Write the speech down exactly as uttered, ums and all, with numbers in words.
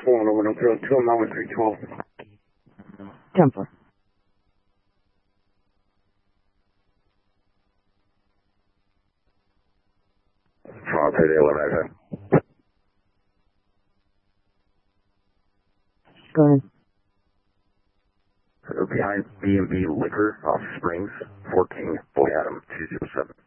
four on over, two oh nine one three twelve. ten four. I'll pay the eleven I said. Go ahead. Behind B and B Liquor off Springs, fourteen, Boy Adam, two zero seven.